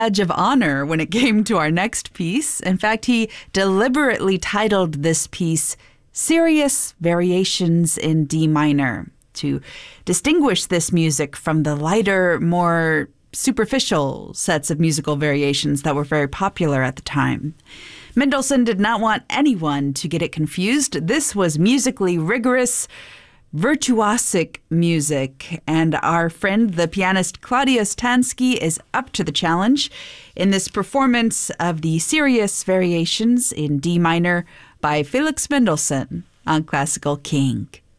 badge of honor when it came to our next piece. In fact, he deliberately titled this piece Serious Variations in D minor to distinguish this music from the lighter, more superficial sets of musical variations that were very popular at the time. Mendelssohn did not want anyone to get it confused. This was musically rigorous, virtuosic music, and our friend, the pianist Claudia Stansky, is up to the challenge in this performance of the Serious Variations in D minor by Felix Mendelssohn on Classical King.